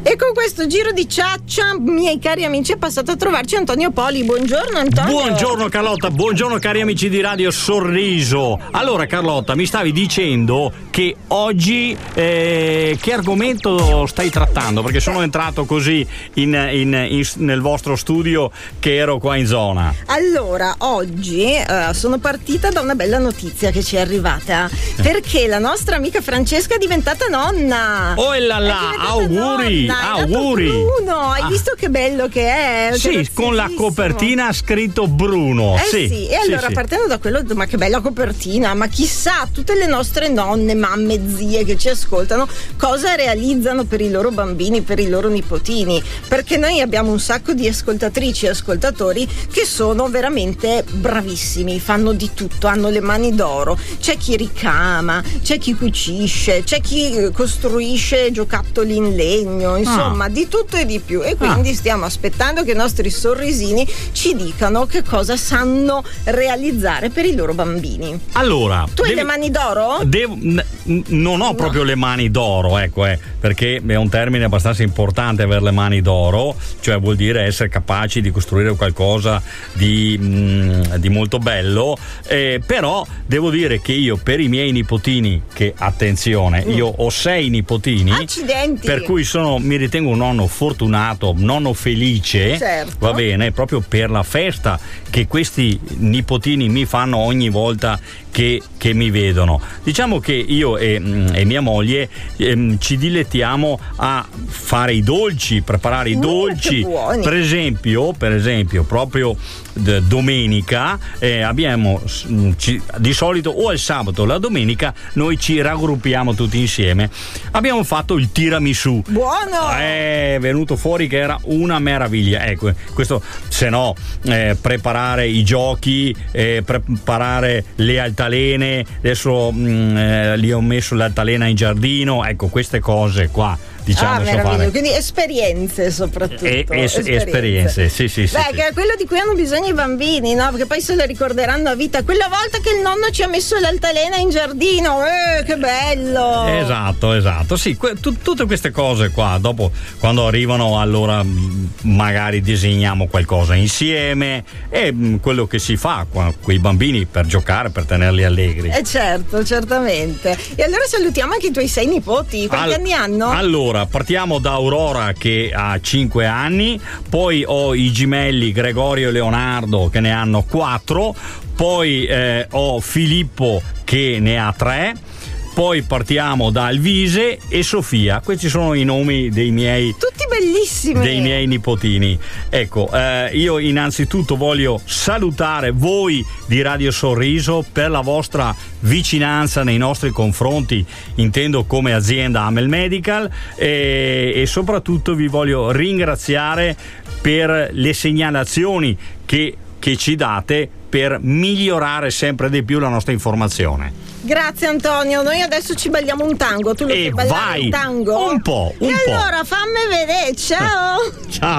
E con questo giro di ciaccia, miei cari amici, è passato a trovarci Antonio Poli. Buongiorno Antonio. Buongiorno Carlotta, buongiorno cari amici di Radio Sorriso. Allora Carlotta, mi stavi dicendo che oggi che argomento stai trattando? Perché sono entrato così nel vostro studio che ero qua in zona. Allora, oggi sono partita da una bella notizia che ci è arrivata, perché la nostra amica Francesca è diventata nonna. Oh là là, auguri! Auguri! Bruno, hai visto che bello che è? Sì, con la copertina scritto Bruno. Sì. E allora partendo da quello, ma che bella copertina, ma chissà tutte le nostre nonne, mamme, zie che ci ascoltano cosa realizzano per i loro bambini, per i loro nipotini, perché noi abbiamo un sacco di ascoltatrici e ascoltatori che sono veramente bravissimi, fanno di tutto, hanno le mani d'oro. C'è chi ricama, c'è chi cucisce, c'è chi costruisce giocattoli in legno, insomma di tutto e di più, e quindi stiamo aspettando che i nostri sorrisini ci dicano che cosa sanno realizzare per i loro bambini. Allora, tu hai le mani d'oro? Non ho proprio le mani d'oro, ecco, perché è un termine abbastanza importante avere le mani d'oro, cioè vuol dire essere capaci di costruire qualcosa di molto bello, però devo dire che io per i miei nipotini, che attenzione, io ho 6 nipotini, accidenti, per cui mi ritengo un nonno fortunato, nonno felice, certo. Va bene, proprio per la festa che questi nipotini mi fanno ogni volta che mi vedono. Diciamo che io e mia moglie ci dilettiamo a fare i dolci, preparare i dolci. Per esempio, proprio domenica abbiamo di solito o il sabato o la domenica noi ci raggruppiamo tutti insieme. Abbiamo fatto il tiramisù. Buono! È venuto fuori che era una meraviglia. Ecco, questo se no preparare i giochi, preparare le altalene. Adesso li ho messo l'altalena in giardino. Ecco, queste cose qua, diciamo, meraviglioso. Quindi esperienze soprattutto. Esperienze, sì. Che è quello di cui hanno bisogno i bambini, no? Perché poi se lo ricorderanno a vita. Quella volta che il nonno ci ha messo l'altalena in giardino, che bello! Esatto, sì, tutte queste cose qua. Dopo, quando arrivano, allora magari disegniamo qualcosa insieme. È quello che si fa con i bambini per giocare, per tenerli allegri. Certo, certamente. E allora salutiamo anche i tuoi 6 nipoti. Quanti anni hanno? Allora, partiamo da Aurora che ha 5 anni, poi ho i gemelli Gregorio e Leonardo che ne hanno 4, poi ho Filippo che ne ha 3, poi partiamo da Alvise e Sofia. Questi sono i nomi dei miei, tutti bellissimi, dei miei nipotini. Ecco, io innanzitutto voglio salutare voi di Radio Sorriso per la vostra vicinanza nei nostri confronti, intendo come azienda Amel Medical, e soprattutto vi voglio ringraziare per le segnalazioni che ci date per migliorare sempre di più la nostra informazione. Grazie Antonio, noi adesso ci balliamo un tango. Tu lo sai ballare il tango? Un po'. Allora fammi vedere, ciao. Ciao.